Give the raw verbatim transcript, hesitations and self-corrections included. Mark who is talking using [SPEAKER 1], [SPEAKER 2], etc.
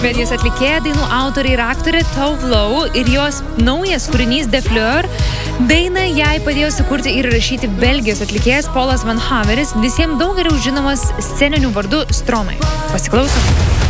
[SPEAKER 1] Švedijos atlikėja, dainų autorė ir aktorė Tove Lo ir jos naujas kūrinys De Fleur. Dainą jai padėjo sukurti ir rašyti Belgijos atlikėjas Polas Van Haveris, visiems daug geriau žinomas sceniniu vardu Stromae. Pasiklausom.